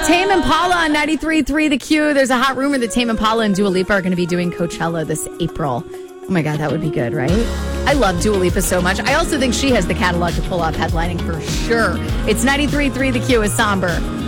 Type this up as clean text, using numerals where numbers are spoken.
Tame Impala on 93.3 The Q. There's a hot rumor that Tame Impala and Dua Lipa are going to be doing Coachella this April. Oh my God, that would be good, right? I love Dua Lipa so much. I also think she has the catalog to pull off headlining for sure. It's 93.3 The Q is Somber.